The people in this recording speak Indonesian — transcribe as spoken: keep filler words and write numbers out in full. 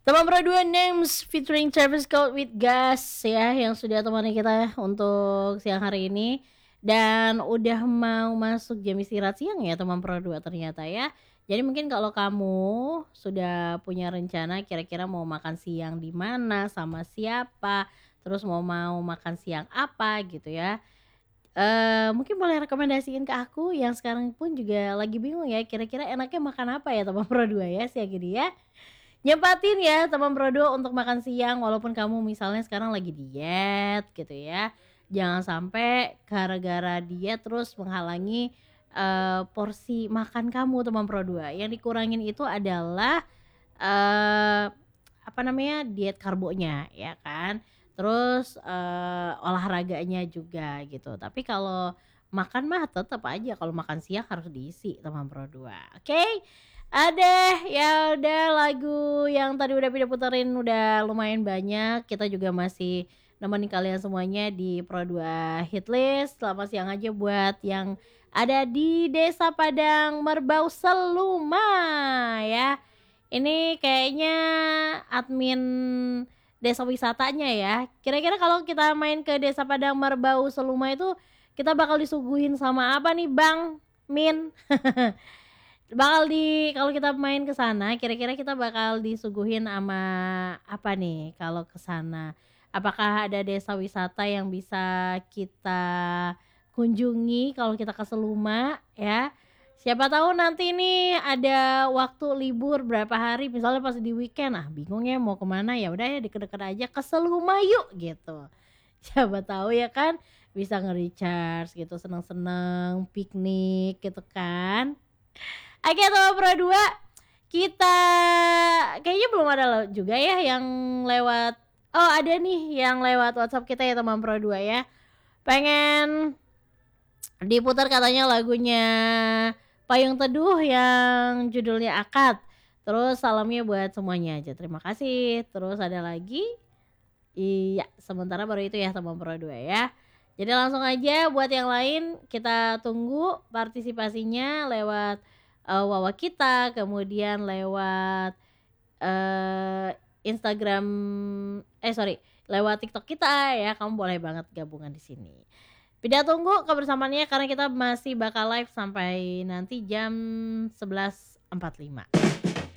Teman Pro dua Names featuring Travis Scott with Gas ya, yang sudah temani kita untuk siang hari ini. Dan udah mau masuk jam istirahat siang ya teman Pro dua ternyata ya. Jadi mungkin kalau kamu sudah punya rencana kira-kira mau makan siang di mana, sama siapa, terus mau mau makan siang apa gitu ya. Eh mungkin boleh rekomendasiin ke aku yang sekarang pun juga lagi bingung ya, kira-kira enaknya makan apa ya teman Pro dua ya siang ini ya. Nyempatin ya teman Prodo untuk makan siang walaupun kamu misalnya sekarang lagi diet gitu ya. Jangan sampai gara-gara diet terus menghalangi eh, porsi makan kamu teman Pro dua. Yang dikurangin itu adalah eh apa namanya? Diet karbonya ya kan. Terus eh, olahraganya juga gitu. Tapi kalau makan mah tetap aja kalau makan siang harus diisi teman Pro dua. Oke? Okay? Ada, ya udah lagu yang tadi udah Pida puterin udah lumayan banyak. Kita juga masih nemenin kalian semuanya di Pro dua Hitlist. Selamat siang aja buat yang ada di Desa Padang Merbau Seluma ya. Ini kayaknya admin desa wisatanya ya. Kira-kira kalau kita main ke Desa Padang Merbau Seluma itu kita bakal disuguhin sama apa nih Bang Min? Bakal di kalau kita main ke sana kira-kira kita bakal disuguhin sama apa nih kalau ke sana? Apakah ada desa wisata yang bisa kita kunjungi kalau kita ke Seluma ya? Siapa tahu nanti nih ada waktu libur berapa hari misalnya pas di weekend, ah bingung ya mau kemana, ya udah ya deket-deket aja ke Seluma yuk gitu. Siapa tahu ya kan bisa nge-recharge gitu, seneng-seneng piknik gitu kan. Oke teman Pro dua, kita kayaknya belum ada juga ya yang lewat. Oh ada nih yang lewat WhatsApp kita ya teman Pro dua ya. Pengen diputar katanya lagunya Payung Teduh yang judulnya Akad. Terus salamnya buat semuanya aja, terima kasih. Terus ada lagi. Iya, sementara baru itu ya teman Pro dua ya. Jadi langsung aja buat yang lain kita tunggu partisipasinya lewat uh, Wawa kita, kemudian lewat uh, Instagram, eh sorry, lewat TikTok kita ya. Kamu boleh banget gabungan di sini. Tidak tunggu kebersamaannya karena kita masih bakal live sampai nanti jam sebelas empat puluh lima.